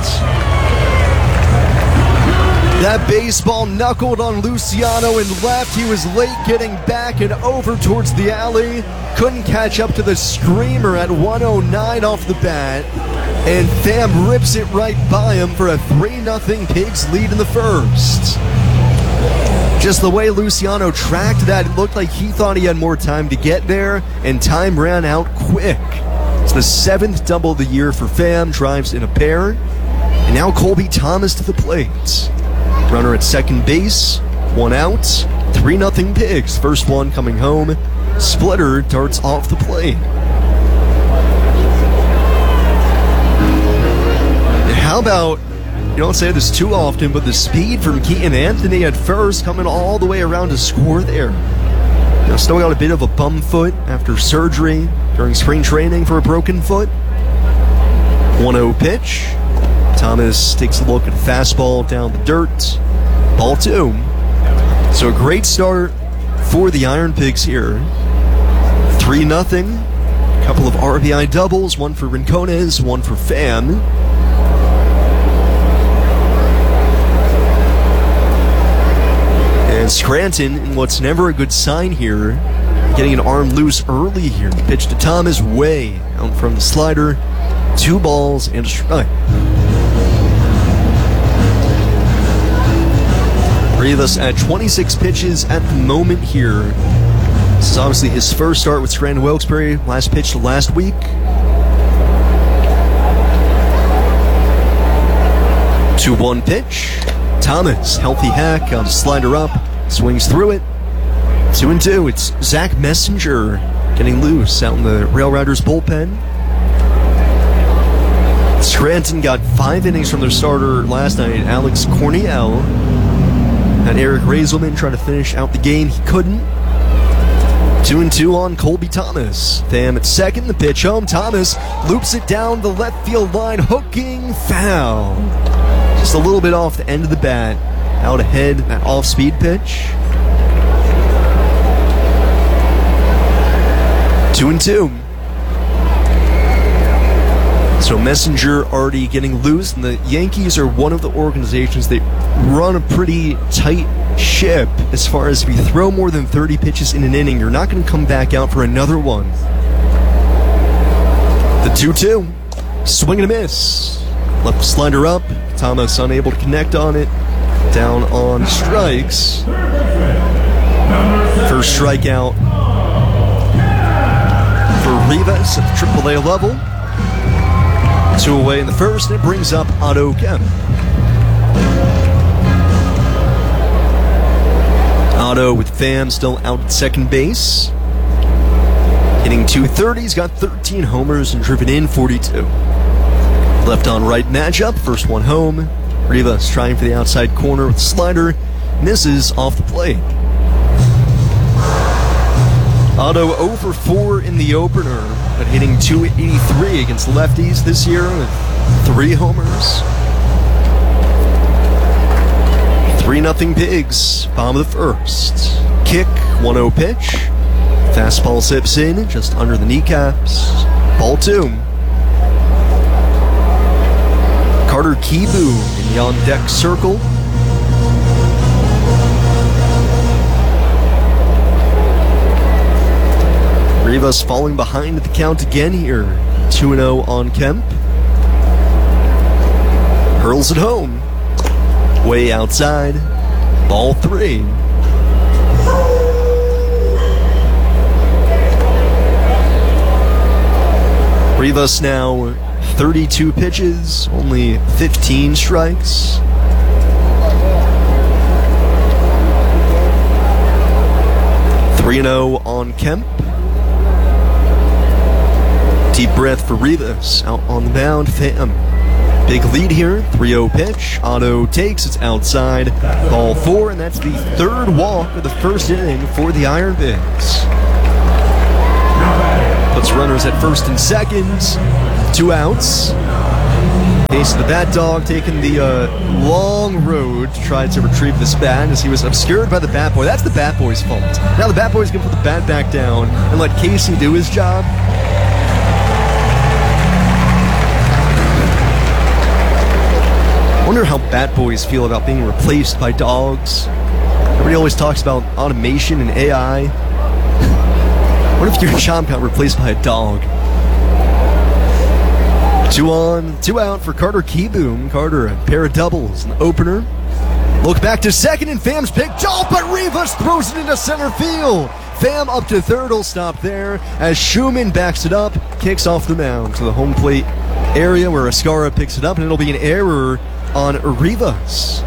That baseball knuckled on Luciano and left. He was late getting back and over towards the alley. Couldn't catch up to the screamer at 109 off the bat. And Pham rips it right by him for a 3-0 Pigs lead in the first. Just the way Luciano tracked that, it looked like he thought he had more time to get there, and time ran out quick. It's the 7th double of the year for Pham, drives in a pair. And now Colby Thomas to the plate. Runner at second base, 1 out, 3-0 Pigs. First one coming home. Splitter darts off the plate. And how about, you don't say this too often, but the speed from Keaton Anthony at first, coming all the way around to score there. Still got a bit of a bum foot after surgery during spring training for a broken foot. 1-0 pitch. Thomas takes a look at a fastball down the dirt. Ball 2. So a great start for the Iron Pigs here. 3-0. A couple of RBI doubles, one for Rincones, one for Pham. And Scranton, in what's never a good sign here, getting an arm loose early here. Pitch to Thomas, way out from the slider. 2 balls and a strike. Rivas at 26 pitches at the moment here. This is obviously his first start with Scranton Wilkes-Barre. Last pitch last week. 2-1 pitch. Thomas, healthy hack on slider up, swings through it. 2-2. It's Zach Messenger getting loose out in the Rail Riders bullpen. Scranton got 5 innings from their starter last night, Alex Corniel. And Eric Raiselman trying to finish out the game. He couldn't. 2-2 on Colby Thomas. Pham at second. The pitch home. Thomas loops it down the left field line. Hooking foul. Just a little bit off the end of the bat. Out ahead, that off-speed pitch. 2-2. So Messenger already getting loose, and the Yankees are one of the organizations that run a pretty tight ship as far as if you throw more than 30 pitches in an inning, you're not going to come back out for another one. The 2-2. Swing and a miss. Left slider up. Thomas unable to connect on it. Down on strikes. First strikeout for Rivas at the AAA level. 2 away in the first, and it brings up Otto Kemp. Otto with Pham still out at second base. Hitting .230, he's got 13 homers and driven in 42. Left on right matchup, first one home. Rivas trying for the outside corner with the slider, misses off the plate. Otto 0 for 4 in the opener, but hitting .283 against lefties this year with 3 homers. 3-0 Pigs, bottom of the first. Kick, 1-0 pitch. Fastball zips in, just under the kneecaps. Ball 2. Carter Kibu in the on-deck circle. Rivas falling behind at the count again here. 2-0 on Kemp. Hurls it home. Way outside. Ball 3. Rivas now 32 pitches, only 15 strikes. $3-0 on Kemp. Deep breath for Rivas. Out on the mound, Pham. Big lead here, 3-0 pitch. Otto takes, it's outside. Ball 4, and that's the third walk of the first inning for the Iron Pigs. Puts runners at first and second. 2 outs. Case of the Bat Dog taking the long road to try to retrieve this bat as he was obscured by the Bat Boy. That's the Bat Boy's fault. Now the Bat Boy's going to put the bat back down and let Casey do his job. I wonder how Bat Boys feel about being replaced by dogs. Everybody always talks about automation and AI. What if your job got replaced by a dog? 2 on, 2 out for Carter Kieboom. Carter, a pair of doubles in the opener. Look back to second, and Pham's picked off, but Rivas throws it into center field. Pham up to third, will stop there as Schumann backs it up, kicks off the mound to the home plate area where Ascara picks it up, and it'll be an error on Rivas.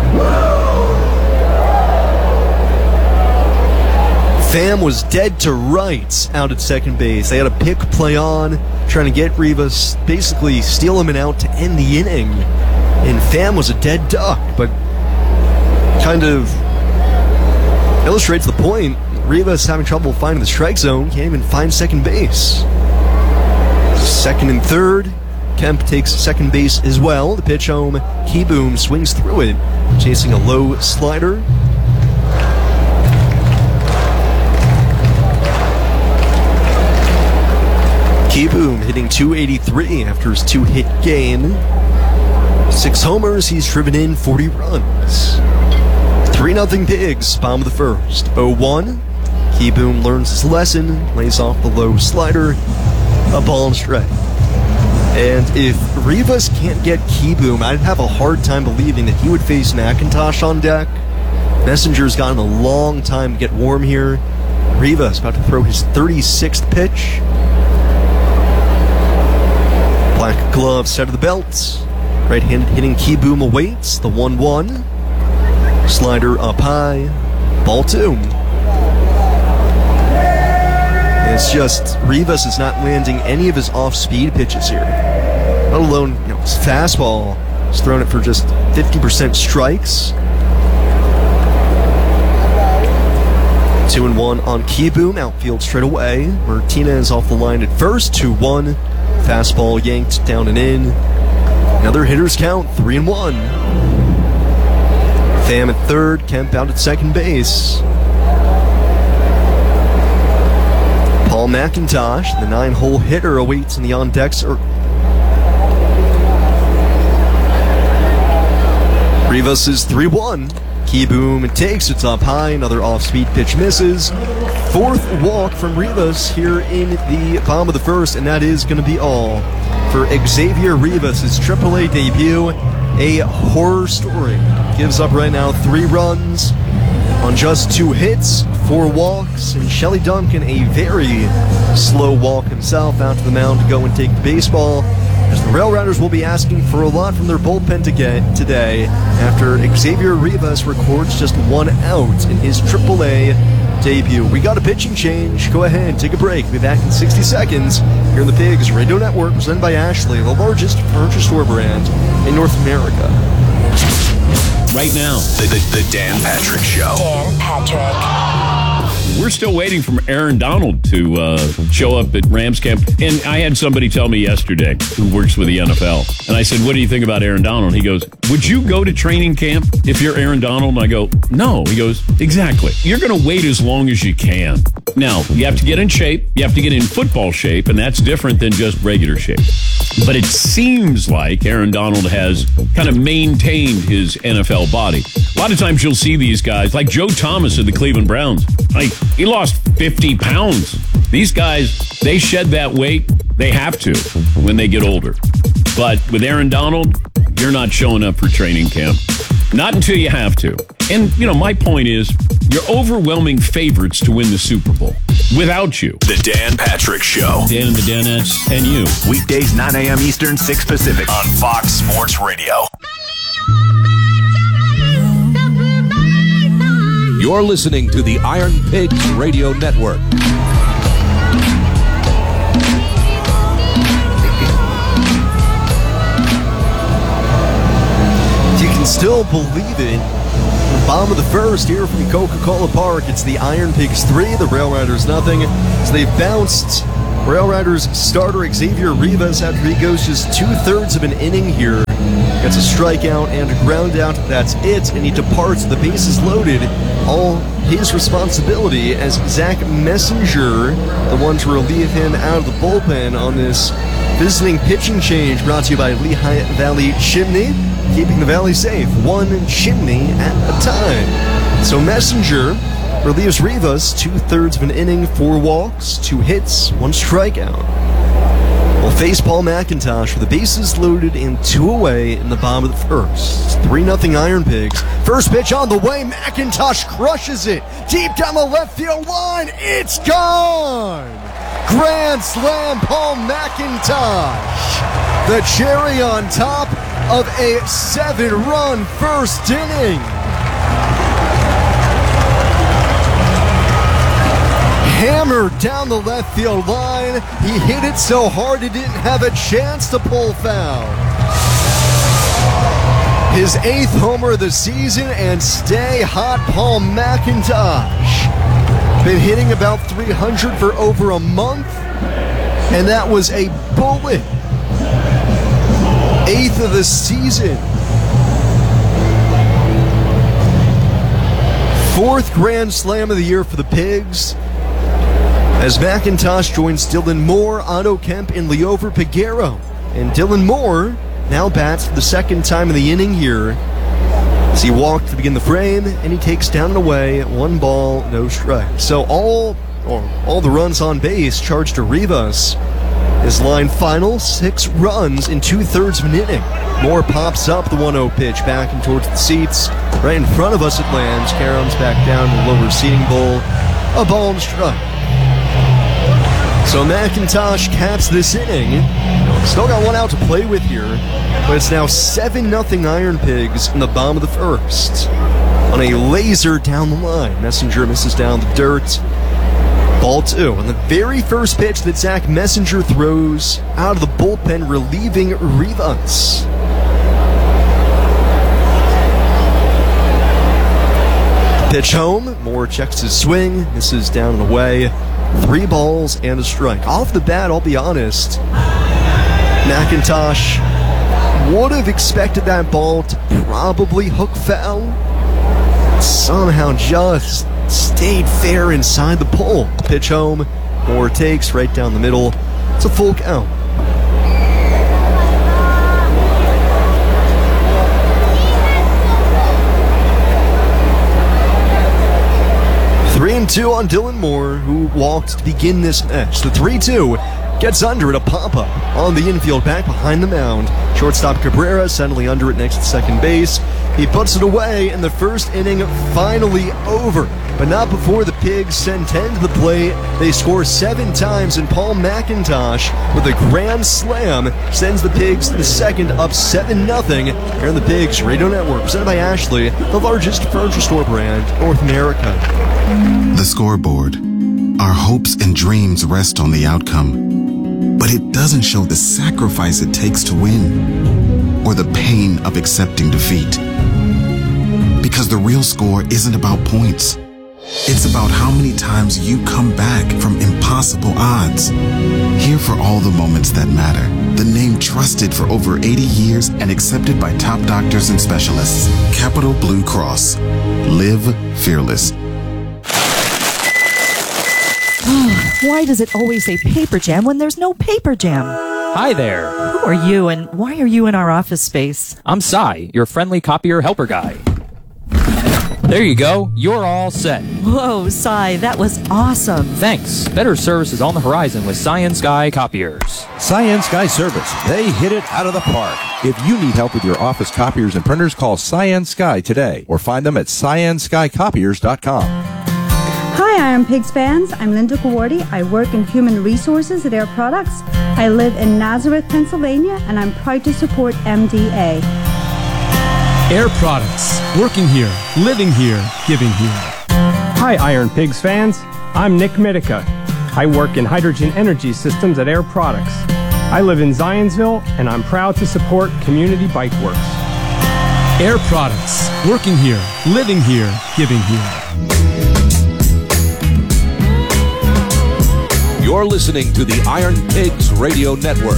Pham was dead to rights out at second base. They had a pick play on, trying to get Rivas, basically steal him and out to end the inning. And Pham was a dead duck, but kind of illustrates the point. Rivas having trouble finding the strike zone, can't even find second base. Second and third, Kemp takes second base as well. The pitch home, Kieboom swings through it, chasing a low slider. Kieboom hitting .283 after his 2-hit game. 6 homers, he's driven in 40 runs. 3-0 Pigs, bottom of the first. 0-1. Kieboom learns his lesson, lays off the low slider, a ball and strike. And if Rivas can't get Kieboom, I'd have a hard time believing that he would face McIntosh on deck. Messenger's gotten a long time to get warm here. Rivas about to throw his 36th pitch. Black glove set of the belt. Right-handed hitting Kieboom awaits. The 1-1. Slider up high. Ball 2. It's just Rivas is not landing any of his off-speed pitches here. Let alone, his fastball. He's thrown it for just 50% strikes. 2-1 on Kieboom. Outfield straight away. Martinez off the line at first. 2-1. Fastball yanked down and in. Another hitter's count. 3-1. Pham at third. Kemp out at second base. Paul McIntosh, the 9-hole hitter, awaits in the on-decks. Rivas is 3-1. Kieboom takes, it's up high. Another off-speed pitch misses. 4th walk from Rivas here in the bottom of the first, and that is going to be all for Xavier Rivas, his AAA debut. A horror story. Gives up right now 3 runs on just 2 hits, 4 walks, and Shelly Duncan, a very slow walk himself, out to the mound to go and take the baseball, as the Rail Riders will be asking for a lot from their bullpen to get today after Xavier Rivas records just 1 out in his AAA debut. We got a pitching change. Go ahead, take a break. Be back in 60 seconds here on the Pigs Radio Network, presented by Ashley, the largest furniture store brand in North America. Right now, the Dan Patrick Show. Dan Patrick. We're still waiting for Aaron Donald to show up at Rams camp. And I had somebody tell me yesterday who works with the NFL. And I said, what do you think about Aaron Donald? He goes, would you go to training camp if you're Aaron Donald? And I go, no. He goes, exactly. You're going to wait as long as you can. Now, you have to get in shape. You have to get in football shape. And that's different than just regular shape. But it seems like Aaron Donald has kind of maintained his NFL body. A lot of times you'll see these guys, like Joe Thomas of the Cleveland Browns. Like, he lost 50 pounds. These guys, they shed that weight. They have to when they get older. But with Aaron Donald, you're not showing up for training camp. Not until you have to. And, my point is, you're overwhelming favorites to win the Super Bowl. Without you. The Dan Patrick Show. Dan and the Danettes and you. Weekdays 9 a.m. Eastern, 6 Pacific. On Fox Sports Radio. You're listening to the Iron Pigs Radio Network. can still believe it. Bottom of the first here from Coca-Cola Park. It's the Iron Pigs 3, the Rail Riders nothing. So they've bounced Rail Riders starter Xavier Rivas after he goes just 2/3 of an inning here. Gets a strikeout and a ground out. That's it. And he departs. The bases loaded. All his responsibility as Zach Messenger, the one to relieve him out of the bullpen on this visiting pitching change, brought to you by Lehigh Valley Chimney, keeping the valley safe, one chimney at a time. So Messenger relieves Rivas, 2/3 of an inning, 4 walks, 2 hits, 1 strikeout. Will face Paul McIntosh with the bases loaded and 2 away in the bottom of the first. 3-0 Iron Pigs. First pitch on the way. McIntosh crushes it deep down the left field line. It's gone! Grand slam, Paul McIntosh. The cherry on top of a 7-run first inning. Hammered down the left field line. He hit it so hard he didn't have a chance to pull foul. His 8th homer of the season, and stay hot, Paul McIntosh. Been hitting about 300 for over a month, and that was a bullet. 8th of the season. 4th grand slam of the year for the Pigs, as McIntosh joins Dylan Moore, Otto Kemp, and Leover Peguero. And Dylan Moore now bats for the 2nd time in the inning here, as he walked to begin the frame, and he takes down and away, 1 ball, no strike. So all the runs on base charged to Rivas. His line final, 6 runs in 2/3 of an inning. Moore pops up the 1-0 pitch back and towards the seats. Right in front of us it lands. Karams back down to the lower seating bowl. A ball and strike. So McIntosh caps this inning. Still got 1 out to play with here, but it's now 7-0 Iron Pigs in the bottom of the first. On a laser down the line. Messenger misses down the dirt. Ball 2. And the very first pitch that Zach Messenger throws out of the bullpen, relieving Rivas. Pitch home. Moore checks his swing. Misses down and away. 3 balls and a strike. Off the bat, I'll be honest, McIntosh would have expected that ball to probably hook foul. Somehow just stayed fair inside the pole. Pitch home. Moore takes right down the middle. It's a full count. Two on Dylan Moore, who walked to begin this match. The 3-2 gets under it, a pop-up on the infield back behind the mound. Shortstop Cabrera suddenly under it next to second base. He puts it away, and the first inning finally over. But not before the Pigs send 10 to the plate. They score 7 times, and Paul McIntosh, with a grand slam, sends the Pigs to the second, up 7-0. Here on the Pigs Radio Network, presented by Ashley, the largest furniture store brand in North America. The scoreboard. Our hopes and dreams rest on the outcome, but it doesn't show the sacrifice it takes to win, or the pain of accepting defeat. Because the real score isn't about points. It's about how many times you come back from impossible odds. Here for all the moments that matter. The name trusted for over 80 years and accepted by top doctors and specialists. Capital Blue Cross. Live fearless. Why does it always say paper jam when there's no paper jam? Hi there. Who are you and why are you in our office space? I'm Cy, your friendly copier helper guy. There you go. You're all set. Whoa, Cy, that was awesome. Thanks. Better service is on the horizon with Science Sky Copiers. Science Sky Service. They hit it out of the park. If you need help with your office copiers and printers, call Science Sky today or find them at scienceskycopiers.com. Hi, Iron Pigs fans. I'm Linda Kawardi. I work in human resources at Air Products. I live in Nazareth, Pennsylvania, and I'm proud to support MDA. Air Products. Working here, living here, giving here. Hi, Iron Pigs fans. I'm Nick Mitica. I work in hydrogen energy systems at Air Products. I live in Zionsville, and I'm proud to support Community Bike Works. Air Products. Working here, living here, giving here. You're listening to the Iron Pigs Radio Network.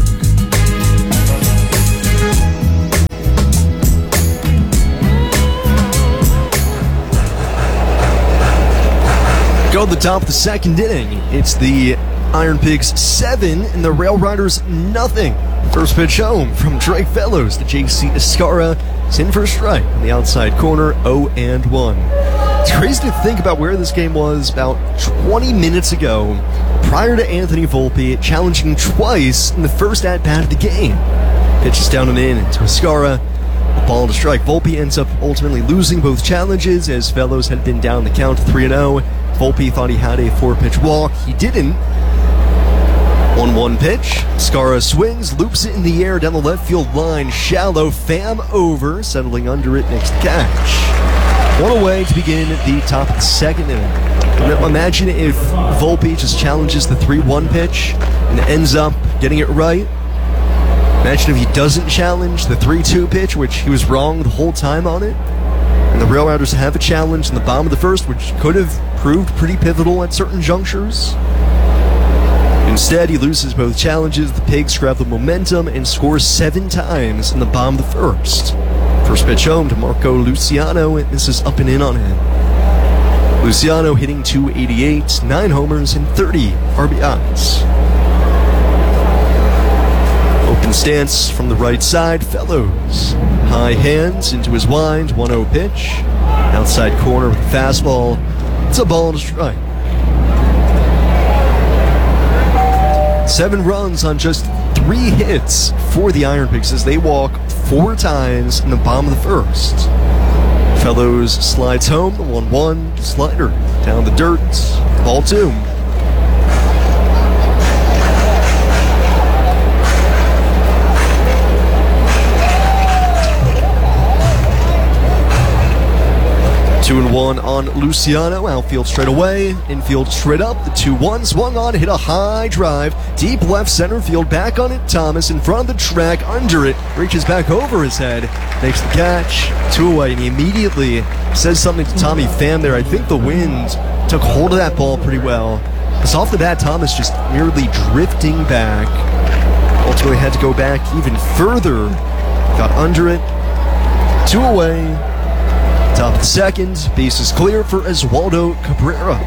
Go to the top of the second inning. It's the Iron Pigs 7 and the Rail Riders nothing. First pitch home from Drake Fellows to JC Escara. It's in for a strike on the outside corner, 0-1. It's crazy to think about where this game was about 20 minutes ago, prior to Anthony Volpe challenging twice in the first at-bat of the game. Pitches down and in to Escara. A ball to strike. Volpe ends up ultimately losing both challenges as Fellows had been down the count 3-0. Volpe thought he had a 4-pitch walk. He didn't. 1-1 pitch. Escara swings, loops it in the air down the left field line. Shallow, Pham over, settling under it next catch. One away to begin the top of the second inning. Imagine if Volpe just challenges the 3-1 pitch and ends up getting it right. Imagine if he doesn't challenge the 3-2 pitch, which he was wrong the whole time on it. And the Rail Riders have a challenge in the bottom of the first, which could have proved pretty pivotal at certain junctures. Instead, he loses both challenges. The Pigs grab the momentum and score 7 times in the bottom of the first. First pitch home to Marco Luciano, and this is up and in on him. Luciano hitting .288, 9 homers and 30 RBIs. Open stance from the right side, Fellows. High hands into his wind, 1-0 pitch. Outside corner with a fastball. It's a ball and a strike. 7 runs on just 3 hits for the Iron Pigs as they walk 4 times in the bottom of the first. Fellows slides home, the 1-1 slider down the dirt, ball 2. Two and 1 on Luciano, outfield straight away, infield straight up, the 2-1 swung on, hit a high drive, deep left center field, back on it, Thomas in front of the track, under it, reaches back over his head, makes the catch, 2 away, and he immediately says something to Tommy Pham there. I think the wind took hold of that ball pretty well, because off the bat, Thomas just merely drifting back, ultimately had to go back even further, got under it, 2 away. Top of the second, base is clear for Oswaldo Cabrera.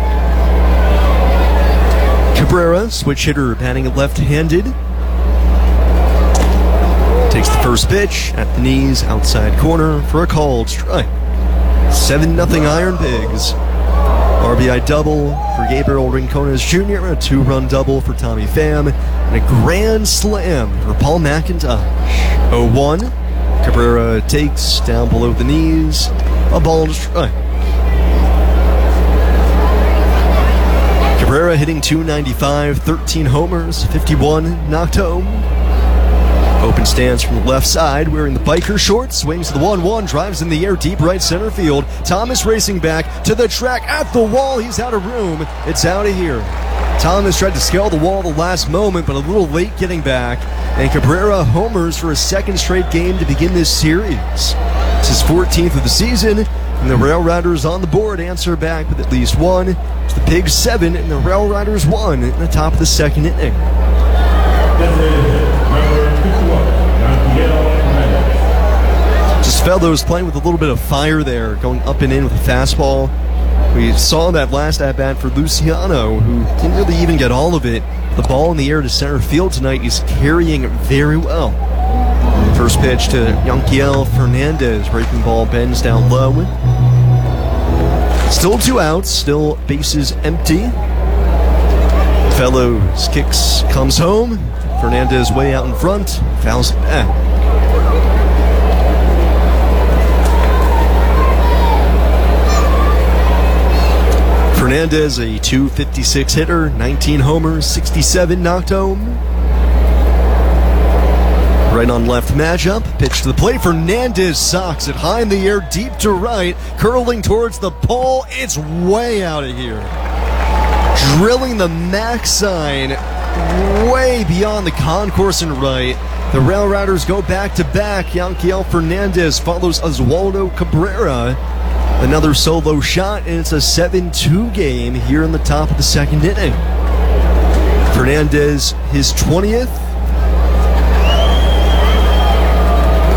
Cabrera, switch hitter, batting left-handed. Takes the first pitch at the knees, outside corner for a called strike. 7-0 Iron Pigs. RBI double for Gabriel Rincones Jr., a 2-run double for Tommy Pham, and a grand slam for Paul McIntosh. 0-1. Cabrera takes down below the knees, a ball and a strike. Cabrera hitting .295, 13 homers, 51 knocked home. Open stance from the left side, wearing the biker shorts, swings to the 1-1, drives in the air, deep right center field. Thomas racing back to the track at the wall. He's out of room. It's out of here. Thomas tried to scale the wall at the last moment, but a little late getting back. And Cabrera homers for a second straight game to begin this series. It's his 14th of the season, and the Rail Riders on the board answer back with at least 1. It's the Pigs 7 and the Rail Riders 1 in the top of the second inning. Just Fellows playing with a little bit of fire there, going up and in with a fastball. We saw that last at-bat for Luciano, who didn't really even get all of it. The ball in the air to center field tonight is carrying very well. First pitch to Yanquiel Fernandez. Breaking ball bends down low. Still 2 outs, still bases empty. Fellows kicks, comes home. Fernandez way out in front, fouls it back. Fernandez, a .256 hitter, 19 homers, 67 knocked home. Right on left matchup, pitch to the plate. Fernandez socks it high in the air, deep to right, curling towards the pole. It's way out of here. Drilling the max sign way beyond the concourse and right. The Rail Riders go back-to-back. Yanquiel Fernandez follows Oswaldo Cabrera. Another solo shot, and it's a 7-2 game here in the top of the second inning. Fernandez, his 20th